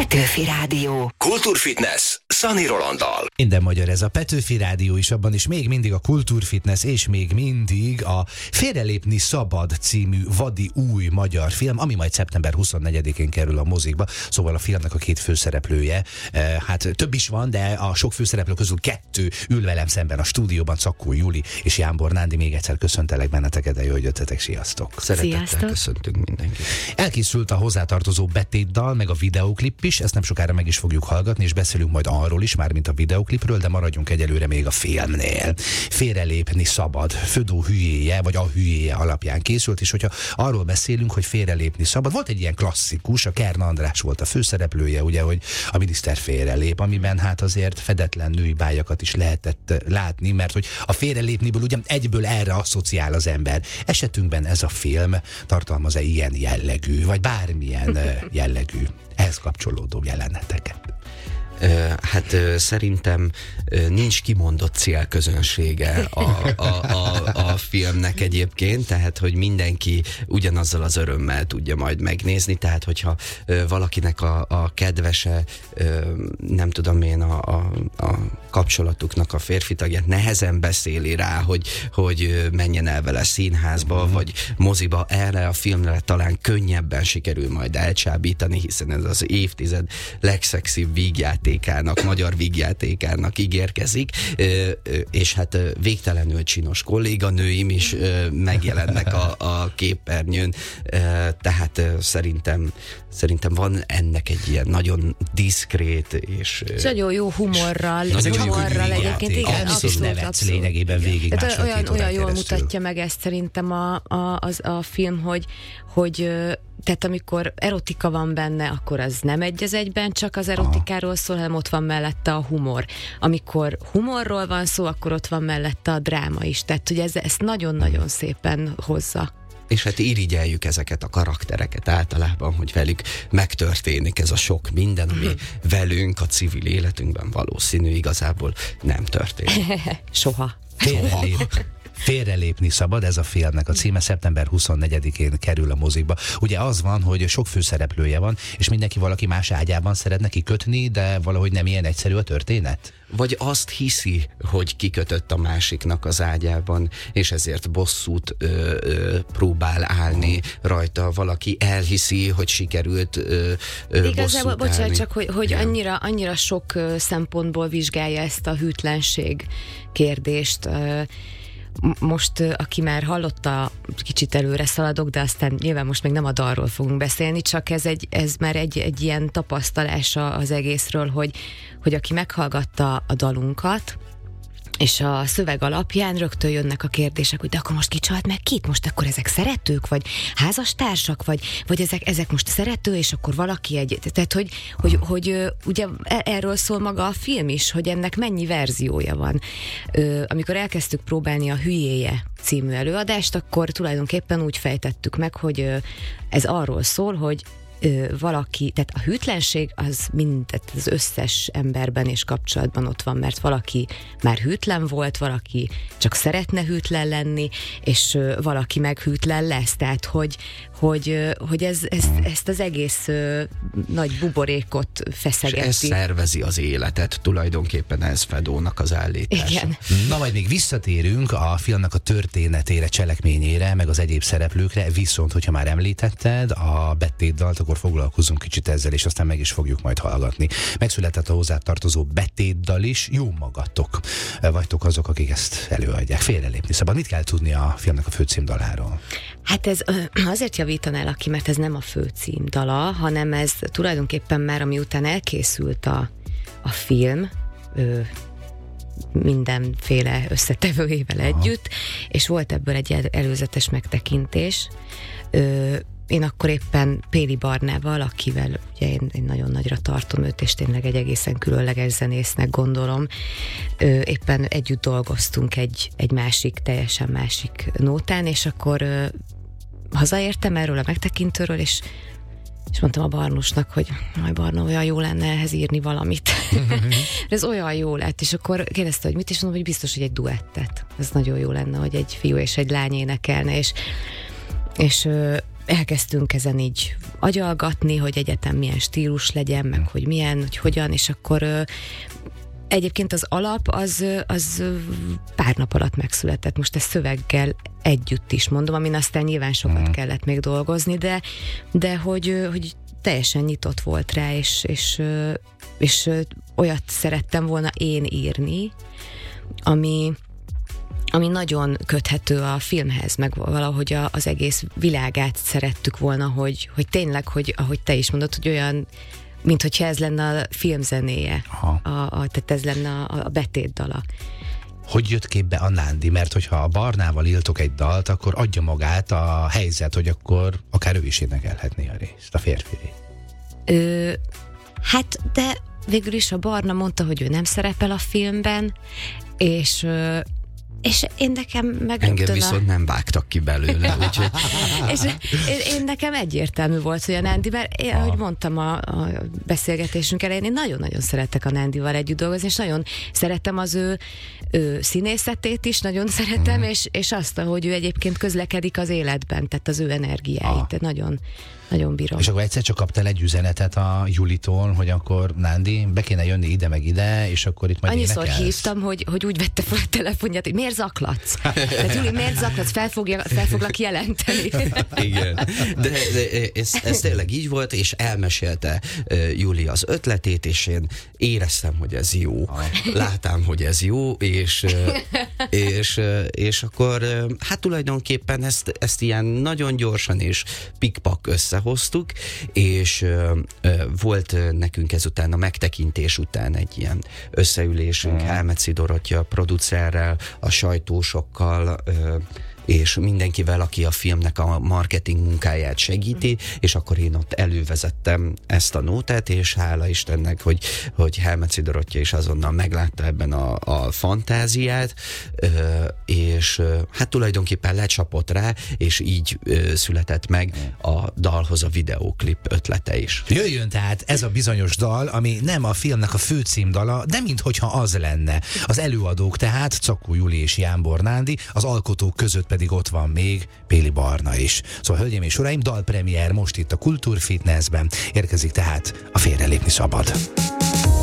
Petőfi Rádió. Kultúrfitness Szani Rolanddal. Minden magyar ez a Petőfi Rádió is, abban is még mindig a Kultúrfitness, és még mindig a Félrelépni szabad című vadi új magyar film, ami majd szeptember 24-én kerül a mozikba. Szóval a filmnek a két főszereplője, hát több is van, de a sok főszereplő közül 2 ül velem szemben a stúdióban, Czakkó Júli és Jánbor Nándi. Még egyszer köszöntelek benneteket, de jó, hogy jöttetek, sziasztok! Szeretettel köszöntünk mindenkit. Elkészült a hozzátartozó betétdal, meg a videóklip is, ezt nem sokára meg is fogjuk hallgatni, és beszélünk majd arról is, már mint a videóklipről, de maradjunk egyelőre még a filmnél. Félrelépni szabad, Födó hülyéje, vagy a hülyéje alapján készült, és hogyha arról beszélünk, hogy félrelépni szabad, volt egy ilyen klasszikus, a Kern András volt a főszereplője, ugye, hogy a miniszter félrelép, amiben hát azért fedetlen női bájakat is lehetett látni, mert hogy a félrelépniből ugye egyből erre asszociál az ember. Esetünkben ez a film tartalmaz-e ilyen jellegű, vagy bármilyen jellegű ehhez kapcsolódó jeleneteket? Hát szerintem nincs kimondott célközönsége a filmnek egyébként, tehát hogy mindenki ugyanazzal az örömmel tudja majd megnézni, tehát hogyha valakinek a kedvese, nem tudom én, a kapcsolatuknak a férfi tagját nehezen beszéli rá, hogy menjen el vele színházba, vagy moziba, erre a filmre talán könnyebben sikerül majd elcsábítani, hiszen ez az évtized legszexibb vígjátékának, magyar vígjátékának ígérkezik, és hát végtelenül csinos kolléganőim is megjelennek a képernyőn, tehát szerintem van ennek egy ilyen nagyon diszkrét és nagyon jó humorral, egyébként igen, abszolút. Lényegében végig olyan jól mutatja meg ezt szerintem a film, hogy tehát amikor erotika van benne, akkor az nem egy az egyben csak az erotikáról szól, hanem ott van mellette a humor. Amikor humorról van szó, akkor ott van mellette a dráma is. Tehát, hogy ezt nagyon-nagyon szépen hozza. És hát irigyeljük ezeket a karaktereket általában, hogy velük megtörténik ez a sok minden, ami velünk a civil életünkben valószínű, igazából nem történik. Soha. Félrelépni szabad, ez a filmnek a címe, szeptember 24-én kerül a mozikba. Ugye az van, hogy sok főszereplője van, és mindenki valaki más ágyában szeretne kikötni, de valahogy nem ilyen egyszerű a történet? Vagy azt hiszi, hogy kikötött a másiknak az ágyában, és ezért bosszút próbál állni rajta. Valaki elhiszi, hogy sikerült igazából, bosszút állni. Csak hogy annyira sok szempontból vizsgálja ezt a hűtlenség kérdést. Most, aki már hallotta, kicsit előre szaladok, de aztán nyilván most még nem a dalról fogunk beszélni, csak ez már egy ilyen tapasztalása az egészről, hogy aki meghallgatta a dalunkat, és a szöveg alapján rögtön jönnek a kérdések, hogy de akkor most ki csalt meg kit? Most akkor ezek szeretők, vagy házastársak, vagy ezek most szerető, és akkor valaki egy... Tehát, hogy ugye erről szól maga a film is, hogy ennek mennyi verziója van. Amikor elkezdtük próbálni a Hülyéje című előadást, akkor tulajdonképpen úgy fejtettük meg, hogy ez arról szól, hogy valaki, tehát a hűtlenség az az összes emberben és kapcsolatban ott van, mert valaki már hűtlen volt, valaki csak szeretne hűtlen lenni, és valaki meg hűtlen lesz, tehát hogy ezt az egész nagy buborékot feszegeti. És ez szervezi az életet, tulajdonképpen ez Fedónak az állítása. Igen. Na majd még visszatérünk a filmnek a történetére, cselekményére, meg az egyéb szereplőkre, viszont hogyha már említetted a betétdalt, akkor foglalkozunk kicsit ezzel, és aztán meg is fogjuk majd hallgatni. Megszületett a hozzátartozó betétdal is, jó magatok vagytok azok, akik ezt előadják. Félrelépni szabad. Mit kell tudni a filmnek a főcímdaláról? Hát ez azért javítanál aki, mert ez nem a főcímdala, hanem ez tulajdonképpen már amiután elkészült a film, mindenféle összetevőjével együtt, és volt ebből egy előzetes megtekintés. Én akkor éppen Péli Barnával, akivel ugye én nagyon nagyra tartom őt, és tényleg egy egészen különleges zenésznek gondolom, éppen együtt dolgoztunk egy másik, teljesen másik nótán, és akkor hazaértem erről a megtekintőről, és mondtam a Barnusnak, hogy Barna, olyan jó lenne ehhez írni valamit. Ez olyan jó lett, és akkor kérdezte, hogy mit, és mondom, hogy biztos, hogy egy duettet. Ez nagyon jó lenne, hogy egy fiú és egy lány énekelne, és elkezdtünk ezen így agyalgatni, hogy egyetem milyen stílus legyen, meg hogy milyen, hogy hogyan, és akkor egyébként az alap az pár nap alatt megszületett. Most ezt szöveggel együtt is mondom, amin aztán nyilván sokat kellett még dolgozni, de hogy teljesen nyitott volt rá, és olyat szerettem volna én írni, ami nagyon köthető a filmhez, meg valahogy az egész világát szerettük volna, hogy tényleg, hogy ahogy te is mondod, hogy olyan, mint hogyha ez lenne a filmzenéje, tehát ez lenne a betétdala. Hogy jött képbe a Nándi? Mert hogyha a Barnával írtok egy dalt, akkor adja magát a helyzet, hogy akkor akár ő is énekelhetné a részt, a férfi. Hát, de végül is a Barna mondta, hogy ő nem szerepel a filmben, és én nekem meg... Engem viszont nem vágtak ki belőle, úgyhogy... És én nekem egyértelmű volt, hogy a Nándi, mert én, ahogy mondtam a beszélgetésünk elején, én nagyon-nagyon szeretek a Nándival együtt dolgozni, és nagyon szeretem az ő színészetét is, nagyon szeretem, és azt, hogy ő egyébként közlekedik az életben, tehát az ő energiáit, nagyon bírom. És akkor egyszer csak kaptál egy üzenetet a Julitól, hogy akkor Nándi, be kéne jönni ide meg ide, és akkor itt majd annyiszor énekelsz. hívtam, hogy úgy vette fel a telefonját, hogy miért zaklatsz? Tehát Juli, miért zaklatsz? Fel foglak jelenteni. Igen. De ez tényleg így volt, és elmesélte Juli az ötletét, és én éreztem, hogy ez jó. Láttam, hogy ez jó, és akkor hát tulajdonképpen ezt ilyen nagyon gyorsan és pikpak összehoztuk, és volt nekünk ezután a megtekintés után egy ilyen összeülésünk Helmetszi Dorottya producerrel, a sajtósokkal, és mindenkivel, aki a filmnek a marketing munkáját segíti, és akkor én ott elővezettem ezt a nótát, és hála Istennek, hogy Helmetszi Dorottya is azonnal meglátta ebben a fantáziát, és hát tulajdonképpen lecsapott rá, és így született meg a dalhoz a videóklip ötlete is. Jöjjön tehát ez a bizonyos dal, ami nem a filmnek a főcímdala, de minthogyha az lenne. Az előadók tehát Czakó Juli és Jánbor Nándi, az alkotók között pedig ott van még Péli Barna is. Szóval, hölgyeim és uraim, dalpremiér most itt a Kultúrfitnessben. Érkezik tehát a Félrelépni szabad.